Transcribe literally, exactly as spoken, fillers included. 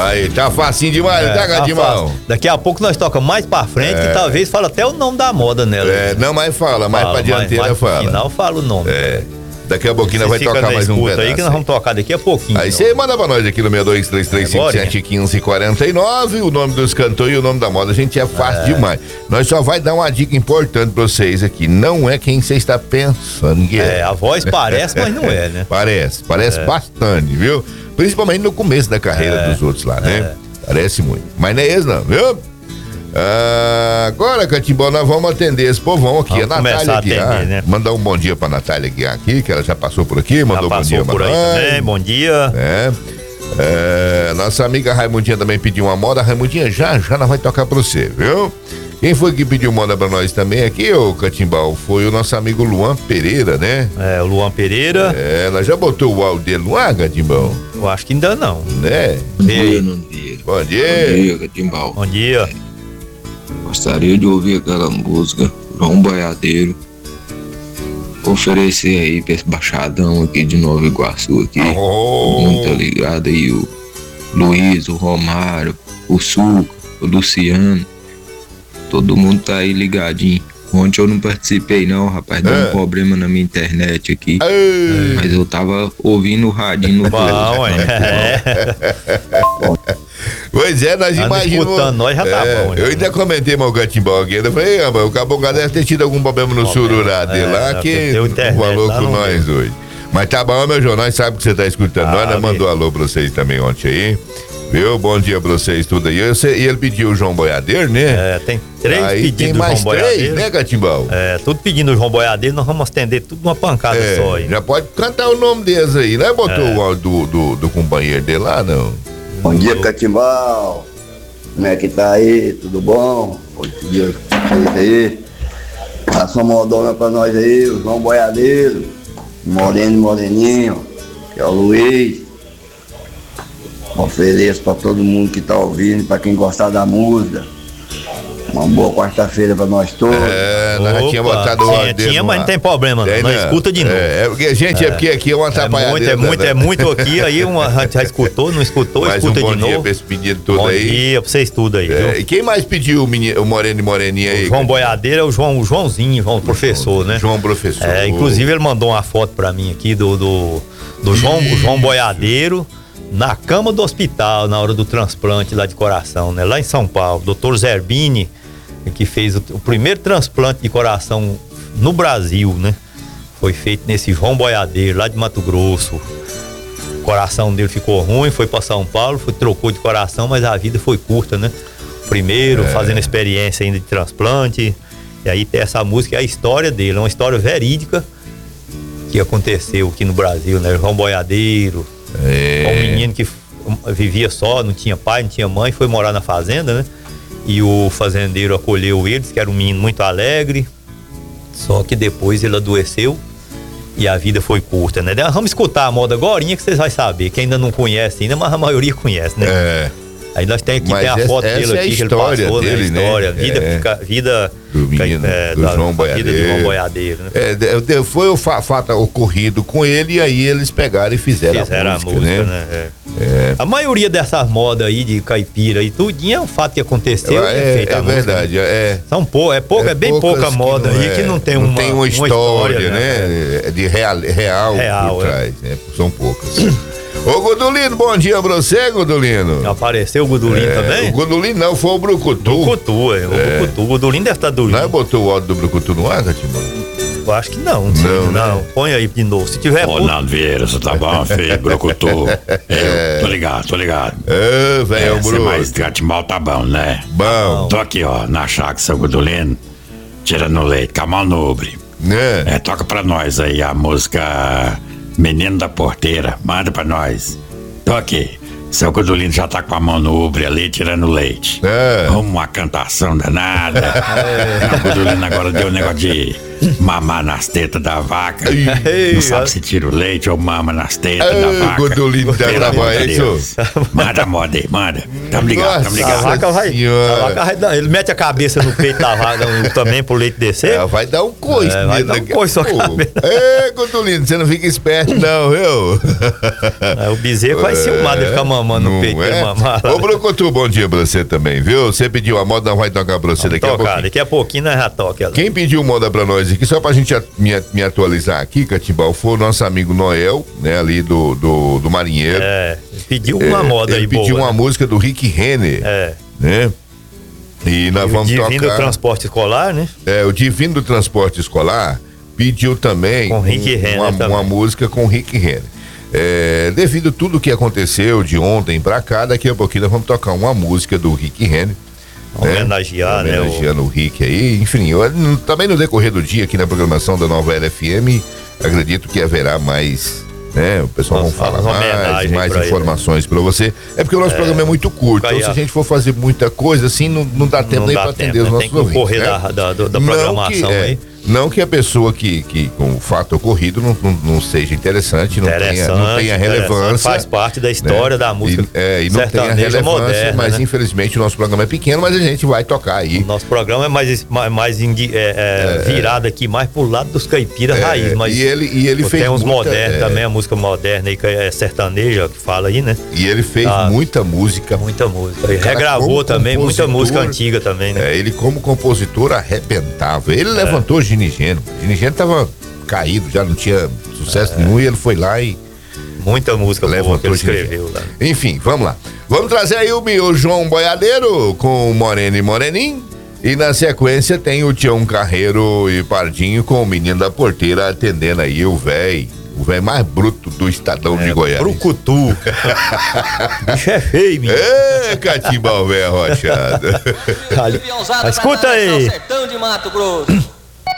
Aí, tá facinho demais, é, tá, Gatimão? Tá Daqui a pouco nós tocamos mais pra frente, é. que talvez fala até o nome da moda nela. É, não, mas fala, mais fala, pra dianteira mais, mais fala. No final fala o nome. É. Daqui a pouquinho nós vai tocar mais um pedaço. Aí que nós vamos tocar daqui a pouquinho. Aí você manda pra nós aqui no seis dois três três cinco sete um cinco quatro nove o nome dos cantores e o nome da moda. A gente é fácil é. demais. Nós só vai dar uma dica importante pra vocês aqui. Não é quem você está pensando que é. É, a voz parece, mas não é, né? Parece, parece é. bastante, viu? Principalmente no começo da carreira é. dos outros lá, né? É. Parece muito. Mas não é esse não, viu? Ah, agora, Catimbó, nós vamos atender esse povão aqui. Vamos a Natália a Guiar, atender, né? Mandar um bom dia pra Natália Guiar aqui, que ela já passou por aqui, mandou já bom dia por aí também, bom dia. É. É, nossa amiga Raimundinha também pediu uma moda. Raimundinha, já, já nós vai tocar pra você, viu? Quem foi que pediu moda pra nós também aqui, ô Catimbau? Foi o nosso amigo Luan Pereira, né? É, o Luan Pereira. É, nós já botou o áudio dele no ar, Catimbau? Eu acho que ainda não. Né? Bom dia, bom dia. Bom dia. Bom dia, Catimbau. Bom dia. Gostaria de ouvir aquela música, João Boiadeiro. Oferecer aí pra esse baixadão aqui de Nova Iguaçu aqui. Oh. Todo mundo tá ligado aí, o Luiz, o Romário, o Suco, o Luciano. Todo mundo tá aí ligadinho. Ontem eu não participei não, rapaz, deu é. um problema na minha internet aqui. É. Mas eu tava ouvindo o radinho no bom, é. Pois é, nós imaginamos. Nós já tá é, bom. Já, eu ainda né? comentei com o Catimbau aqui, eu falei, ah, o Caboclo deve ter tido algum problema no sururá dele é, lá, que falou com nós deu. hoje. Mas tá bom, meu João, nós sabemos que você tá escutando, ah, nós mandou alô pra vocês também ontem aí. Viu? Bom dia pra vocês tudo aí. E ele pediu o João Boiadeiro, né? É, tem três aí pedidos tem mais do João três, Boiadeiro, né, Catimbau? É, tudo pedindo o João Boiadeiro, nós vamos estender tudo numa pancada é, só aí. Já pode cantar o nome deles aí, né? Botou é. o áudio do, do, do companheiro dele lá, não? Bom dia, Catimbau. Como é que tá aí? Tudo bom? Bom dia pra vocês aí. Passa uma modona pra nós aí, o João Boiadeiro, Moreno e Moreninho, que é o Luiz. Ofereço para todo mundo que tá ouvindo, para quem gostar da música. Uma boa quarta-feira para nós todos. É, nós já tínhamos botado o áudio dele. Tinha, mas não tem problema, não. Nós escuta de novo. É, é porque, gente, é, é porque aqui é uma atrapalhadeira. É muito, é muito, é muito aqui, aí uma, a gente já escutou, não escutou, mais escuta um de novo. Bom dia pra esse pedido todo bom aí. Bom dia pra vocês tudo aí, é, viu? E quem mais pediu o, menino, o Moreno e Moreninha aí? O João Boiadeiro é o João, o Joãozinho, João, o professor, né? João Professor. É, inclusive ele mandou uma foto pra mim aqui do, do, do João, João Boiadeiro. Na cama do hospital, na hora do transplante lá de coração, né? Lá em São Paulo, doutor Zerbini, que fez o, o primeiro transplante de coração no Brasil, né? Foi feito nesse João Boiadeiro, lá de Mato Grosso. O coração dele ficou ruim, foi para São Paulo, foi, trocou de coração, mas a vida foi curta, né? Primeiro, é. fazendo experiência ainda de transplante. E aí tem essa música, é a história dele, é uma história verídica que aconteceu aqui no Brasil, né? João Boiadeiro. É. Um menino que vivia só, não tinha pai, não tinha mãe, foi morar na fazenda, né? E o fazendeiro acolheu eles, que era um menino muito alegre, só que depois ele adoeceu e a vida foi curta, né? Vamos escutar a moda agorinha que vocês vão saber, que ainda não conhece ainda, mas a maioria conhece, né? É. Aí nós temos aqui, tem a foto essa, dele essa aqui, é que ele passou, dele, né? A história, né? vida, é. vida do menino, é, do da, João Boiadeiro. Vida do João Boiadeiro, né? É, foi o fato ocorrido com ele e aí eles pegaram e fizeram, fizeram a música, a música né? né? É. É. A maioria dessas modas aí de caipira e tudinho é um fato que aconteceu. É, é, é verdade, música, é. São pou, é, pouca, é, é bem pouca moda aí é, que não tem não uma, tem uma história, uma história né? né? De real, real, real por trás, é. Né? São poucas. Ô Godulino, bom dia pra você, Godulino. Apareceu o Godulino é, também? O Godulino não, foi o Brucutu. Brucutu, é, o é. Brucutu. O Godulino deve estar dormindo. Não botou o áudio do Brucutu no ar, Catimão? Eu acho que não. Não, não. Né? Põe aí de novo. Se tiver. Ô, Nando Vieira, você tá bom, filho? Brucutu. Eu, tô ligado, tô ligado. É, velho, é, Brucutu. Mas Catimão tá bom, né? Bom. Tô aqui, ó, na chácara, seu Godulino, tirando leite, com a mão nobre. É. É, toca pra nós aí a música Menino da Porteira. Manda pra nós. Tô aqui. Seu Godulino já tá com a mão no ubre ali, tirando leite. É. Uma cantação danada. É. O Godulino agora deu um negócio de mamar nas tetas da vaca. Ei, não sabe se tira o leite ou mama nas tetas Ei, da vaca. Godolino tá gravando isso. Manda a moda aí, manda. Tamo ligado, tamo ligado. A vaca vai, a vaca vai dar, ele mete a cabeça no peito da vaca também pro leite descer. É, vai dar um coice. É, vai dar um coice sua cabeça. Ei, Godolino, você não fica esperto não, viu? É, o bezerro vai ciumar de ficar mamando no peito. É? Mamar, Ô, Brucutu, bom dia pra você também, viu? Você pediu a moda, não vai tocar pra você Vamos daqui tocar, a pouquinho. Daqui a pouquinho nós já toca ela. Quem pediu moda pra nós aqui, só pra gente a, me, me atualizar aqui, Catimbau, foi o nosso amigo Noel, né, ali do, do, do Marinheiro. É, ele pediu uma é, moda ele aí boa. pediu uma né? música do Rick Renner. É. Né? E nós e vamos o tocar... Divino do Transporte Escolar, né? É, o Divino do Transporte Escolar pediu também com Rick um, Renner uma, também. uma música com Rick Renner. É, devido a tudo que aconteceu de ontem pra cá, daqui a pouquinho nós vamos tocar uma música do Rick Renner. Homenagear, né? Homenageando o... o Rick aí. Enfim, eu, também no decorrer do dia aqui na programação da Nova L F M, acredito que haverá mais, né? O pessoal vai falar mais, mais pra informações para você. É porque o nosso é, programa é muito curto, então se a gente for fazer muita coisa assim, não, não dá tempo não nem para atender os nossos ouvintes. Tem que correr né? da, da, da programação não que, aí. É, não que a pessoa que, que com o fato ocorrido não, não, não seja interessante, não tenha, não tenha relevância. Faz parte da história, né? Da música. E, é, e não tenha relevância, moderna, mas né? Infelizmente o nosso programa é pequeno, mas a gente vai tocar aí. O nosso programa é mais, mais, mais indi, é, é, virado aqui, mais pro lado dos caipiras é, raiz. Mas e ele, e ele fez tem uns muita, modernos é, também, a música moderna aí, que é sertaneja, que fala aí, né? E ele fez ah, muita música. Muita música. Ele regravou também, muita música antiga também, né? É, ele como compositor arrebentava. Ele é. levantou o Ginigeno. O Ginigeno tava caído, já não tinha sucesso é. nenhum, e ele foi lá e muita música levantou que ele escreveu lá. Enfim, vamos lá. Vamos trazer aí o meu João Boiadeiro com Moreno e Moreninho. E na sequência tem o Tião Carreiro e Pardinho com o Menino da Porteira atendendo aí o velho. O velho mais bruto do Estadão é, de Goiás. Brucutu. Bicho é feio, menino. É, Catimbau velho arrochado. Escuta aí. Sertão de Mato Grosso.